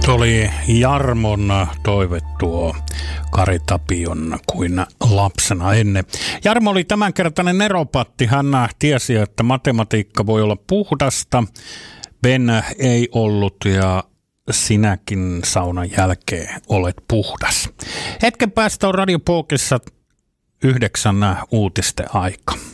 Oli Jarmon toive tuo Kari Tapion kuin lapsena ennen. Jarmo oli tämänkertainen neropatti. Hän tiesi, että matematiikka voi olla puhdasta. Ben ei ollut ja sinäkin saunan jälkeen olet puhdas. Hetken päästä on Radio Pokissa 9 uutisten aika.